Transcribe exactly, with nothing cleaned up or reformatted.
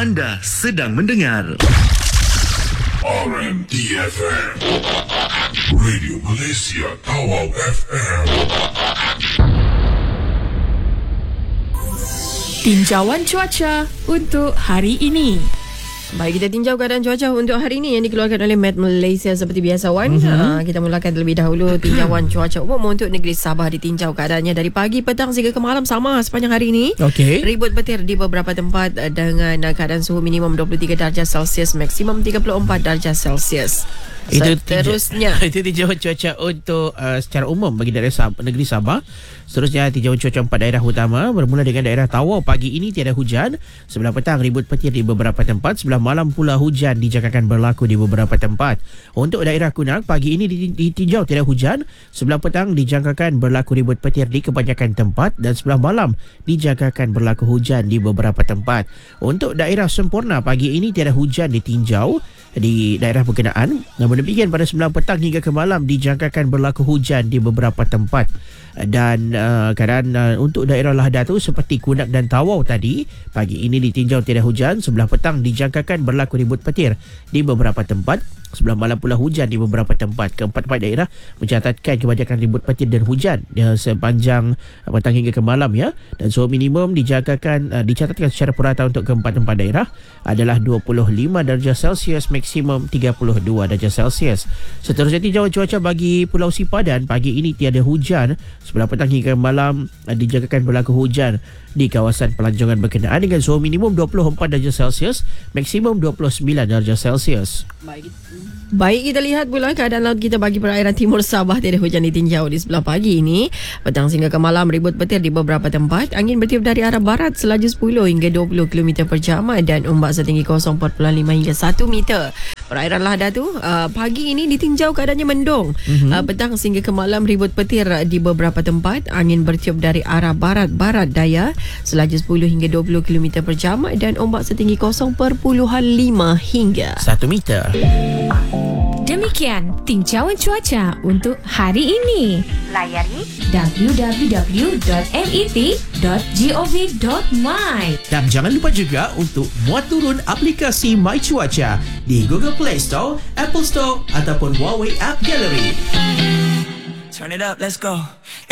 Anda sedang mendengar R M D F M, Radio Malaysia Tawau F M. Tinjauan cuaca untuk hari ini. Baik, kita tinjau keadaan cuaca untuk hari ini yang dikeluarkan oleh Met Malaysia seperti biasa, Wan. Mm-hmm. Uh, kita mulakan terlebih dahulu tinjauan cuaca umum untuk negeri Sabah. Ditinjau keadaannya dari pagi, petang sehingga ke malam sama sepanjang hari ini. Okey. Ribut petir di beberapa tempat dengan keadaan suhu minimum dua puluh tiga darjah Celsius, maksimum tiga puluh empat darjah Celsius. Itu Seterusnya tinja, itu tinjauan cuaca untuk uh, secara umum bagi daerah Sabah, negeri Sabah. Seterusnya tinjauan cuaca empat daerah utama, bermula dengan daerah Tawau. Pagi ini tiada hujan. Sebelah petang ribut petir di beberapa tempat. Sebelah malam pula hujan dijangkakan berlaku di beberapa tempat. Untuk daerah Kunang, pagi ini ditinjau tiada hujan. Sebelah petang dijangkakan berlaku ribut petir di kebanyakan tempat, dan sebelah malam dijangkakan berlaku hujan di beberapa tempat. Untuk daerah Semporna, pagi ini tiada hujan ditinjau di daerah berkenaan. Namun demikian, pada sembilan petang hingga ke malam dijangkakan berlaku hujan di beberapa tempat. Dan uh, keadaan uh, untuk daerah Lahadatu seperti Kunak dan Tawau tadi, pagi ini ditinjau tiada hujan. Sebelah petang dijangkakan berlaku ribut petir di beberapa tempat. Sebelah malam pula hujan di beberapa tempat. Keempat-empat daerah mencatatkan kebanyakan ribut petir dan hujan ya, sepanjang petang hingga ke malam ya. Dan suhu minimum dijangkakan uh, dicatatkan secara purata untuk keempat-empat daerah adalah dua puluh lima darjah Celsius, maksimum tiga puluh dua darjah Celsius. Seterusnya tinjauan cuaca bagi Pulau Sipadan, pagi ini tiada hujan. Sebelah petang hingga malam uh, dijangkakan berlaku hujan di kawasan pelancongan berkenaan dengan suhu minimum dua puluh empat darjah Celsius, maksimum dua puluh sembilan darjah Celsius. Baik. Baik, kita lihat pula keadaan laut kita bagi perairan timur Sabah. Tiada hujan ditinjau di sebelah pagi ini. Petang hingga ke malam ribut petir di beberapa tempat. Angin bertiup dari arah barat selaju sepuluh hingga dua puluh kilometer per jam dan ombak setinggi kosong empat puluh lima hingga satu meter. Perairan Lahadatu uh, pagi ini ditinjau keadaannya mendung. Mm-hmm. Uh, petang hingga ke malam ribut petir di beberapa tempat. Angin bertiup dari arah barat-barat daya selaju sepuluh hingga dua puluh kilometer per jam dan ombak setinggi kosong perpuluhan lima hingga satu meter. Demikian tinjauan cuaca untuk hari ini. Layari w w w dot met dot gov dot my. Dan jangan lupa juga untuk muat turun aplikasi My Cuaca di Google Play Store, Apple Store ataupun Huawei App Gallery. Turn it up, let's go.